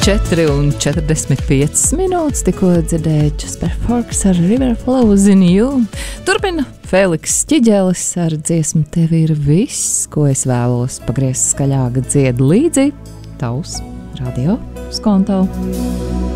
4:45 tikko dzirdēju Jasper Forks ar River Flows in You. Turpina Feliks Ķiģelis ar dziesmu Tev ir viss, ko es vēlos. Pagriezt skaļāk dzied līdzi tavs radio skonto.